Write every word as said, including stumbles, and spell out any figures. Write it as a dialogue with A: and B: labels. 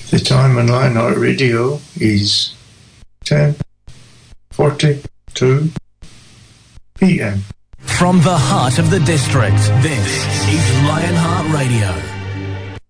A: The time on Lionheart Radio is ten forty-two p.m.
B: From the heart of the district, this is Lionheart Radio.